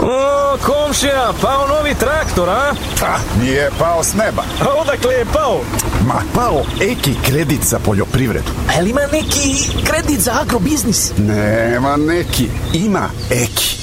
O, komšija, pao novi traktor, a? Nije pao s neba. A odakle je pao? Ma pao Eki kredit za poljoprivredu. Ali ima neki kredit za agrobiznis? Nema neki, ima Eki.